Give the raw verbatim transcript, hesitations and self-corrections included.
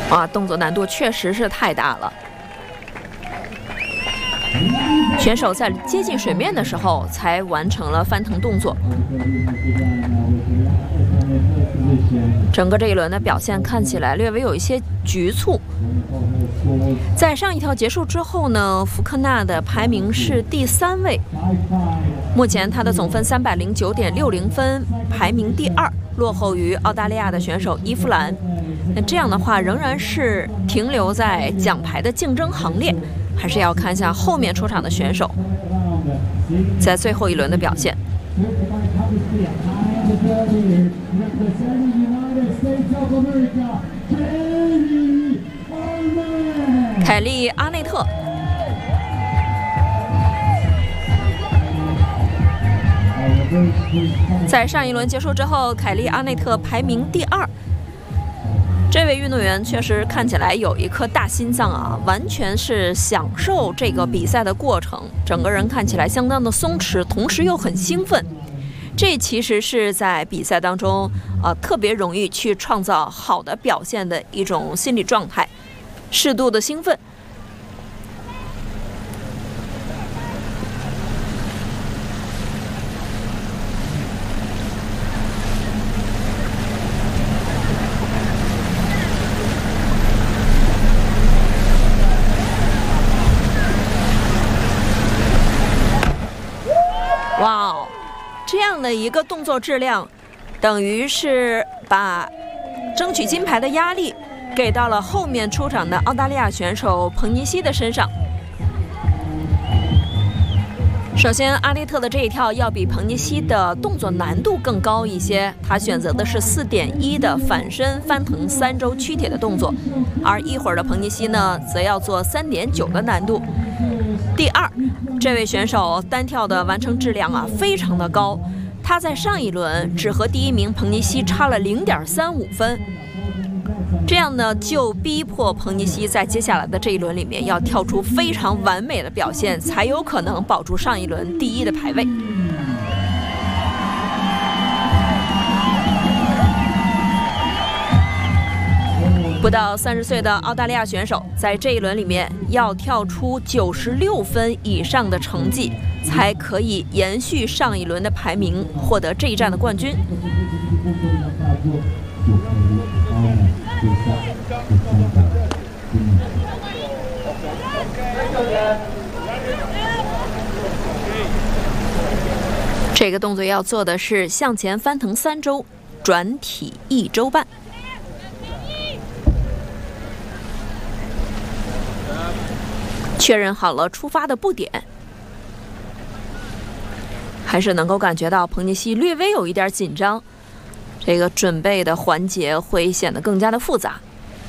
哇，动作难度确实是太大了。选手在接近水面的时候才完成了翻腾动作。整个这一轮的表现看起来略微有一些局促。在上一跳结束之后呢，福克纳的排名是第三位，目前他的总分三百零九点六零分，排名第二，落后于澳大利亚的选手伊夫兰。那这样的话，仍然是停留在奖牌的竞争行列，还是要看一下后面出场的选手在最后一轮的表现。凯利·阿内特，在上一轮结束之后，凯利·阿内特排名第二。这位运动员确实看起来有一颗大心脏啊，完全是享受这个比赛的过程，整个人看起来相当的松弛，同时又很兴奋。这其实是在比赛当中，呃，特别容易去创造好的表现的一种心理状态，适度的兴奋。哇哦，这样的一个动作质量，等于是把争取金牌的压力给到了后面出场的澳大利亚选手彭尼西的身上。首先，阿内特的这一跳要比彭尼西的动作难度更高一些，他选择的是四点一的反身翻腾三周屈铁的动作，而一会儿的彭尼西呢，则要做三点九的难度。第二，这位选手单跳的完成质量啊非常的高，他在上一轮只和第一名彭尼西差了零点三五分，这样呢就逼迫彭尼西在接下来的这一轮里面要跳出非常完美的表现，才有可能保住上一轮第一的排位。不到三十岁的澳大利亚选手在这一轮里面要跳出九十六分以上的成绩，才可以延续上一轮的排名，获得这一站的冠军。这个动作要做的是向前翻腾三周，转体一周半。确认好了出发的步点，还是能够感觉到彭尼西略微有一点紧张，这个准备的环节会显得更加的复杂。